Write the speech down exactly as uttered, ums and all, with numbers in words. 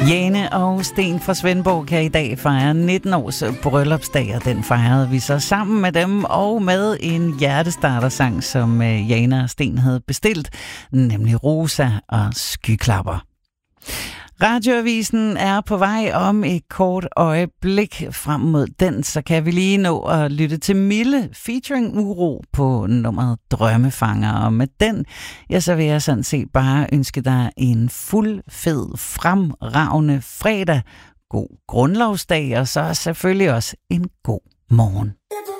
Jane og Sten fra Svendborg kan i dag fejre nitten års bryllupsdag, og den fejrede vi så sammen med dem og med en hjertestartersang, som Jane og Sten havde bestilt, nemlig Rosa og Skyklapper. Radioavisen er på vej om et kort øjeblik. Frem mod den, så kan vi lige nå at lytte til Mille featuring Uro på nummeret Drømmefanger. Og med den, ja, så vil jeg sådan set bare ønske dig en fuld, fed, fremragende fredag. God grundlovsdag, og så selvfølgelig også en god morgen.